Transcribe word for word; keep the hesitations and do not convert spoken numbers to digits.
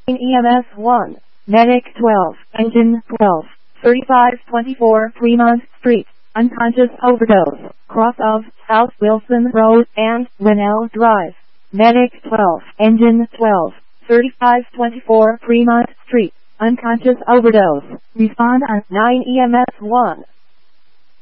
E M S one, Medic twelve, Engine twelve, thirty-five twenty-four Fremont Street, unconscious overdose, cross of South Wilson Road and Winnell Drive. Medic twelve, Engine twelve, thirty-five twenty-four Fremont Street, unconscious overdose. Respond on nine E M S one.